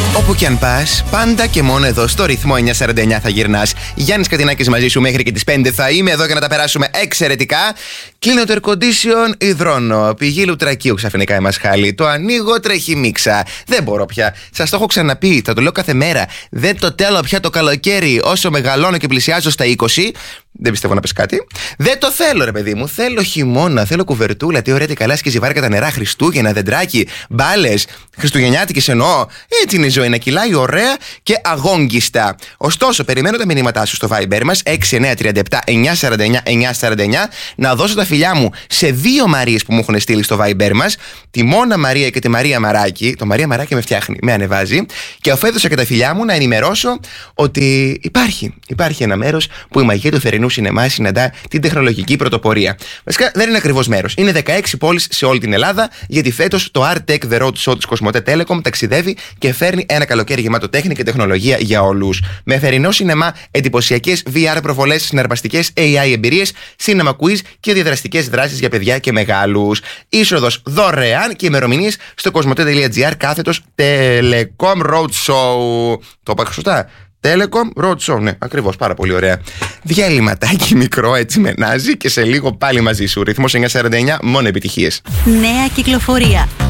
Όπου κι αν πας, πάντα και μόνο εδώ στο ρυθμό 949 θα γυρνάς. Γιάννης Κατινάκης μαζί σου μέχρι και τις 5 θα είμαι εδώ για να τα περάσουμε εξαιρετικά. Κλείνω το air condition, υδρώνω. Πηγή Λουτρακίου ξαφνικά η Μασχάλη. Το ανοίγω, τρέχει μίξα. Δεν μπορώ πια. Σας το έχω ξαναπεί, θα το λέω κάθε μέρα. Δεν το τέλω πια το καλοκαίρι. Όσο μεγαλώνω και πλησιάζω στα 20. Δεν πιστεύω να πες κάτι. Δεν το θέλω, ρε παιδί μου. Θέλω χειμώνα, θέλω κουβερτούλα. Τι ωραία και καλά σκιζιβάρικα τα νερά. Χριστούγεννα, δεντράκι, μπάλες. Χριστουγεννιάτικες εννοώ. Έτσι είναι η ζωή, να κυλάει ωραία και αγόγγιστα. Ωστόσο, περιμένω τα μηνύματά σου στο Viber μας 6937-949-949 να δώσω τα φιλιά μου σε 2 Μαρίες που μου έχουν στείλει στο Viber μας. Τη Μόνα Μαρία και τη Μαρία Μαράκη. Το Μαρία Μαράκη με φτιάχνει, με ανεβάζει. Και αφού έδωσα και τα φιλιά μου, να ενημερώσω ότι υπάρχει ένα μέρος που η μαγεία του θερινού σινεμά συναντά την τεχνολογική πρωτοπορία. Βασικά δεν είναι ακριβώς μέρος. Είναι 16 πόλεις σε όλη την Ελλάδα, γιατί φέτος το Art Tech The Road Show της Κοσμοτέ Telecom ταξιδεύει και φέρνει ένα καλοκαίρι γεμάτο τέχνη και τεχνολογία για όλους. Με θερινό σινεμά, εντυπωσιακές VR προβολές, συναρπαστικές AI εμπειρίες, cinema quiz και διαδραστικές δράσεις για παιδιά και μεγάλους. Είσοδος δωρεάν και ημερομηνίες στο cosmote.gr/Telecom Road Show. Το είπα σωστά? Telecom Road Show, ναι, ακριβώς, πάρα πολύ ωραία. Διαλυματάκι μικρό, έτσι μενάζει και σε λίγο πάλι μαζί σου. Ρυθμός 949, μόνο επιτυχίες. Νέα κυκλοφορία.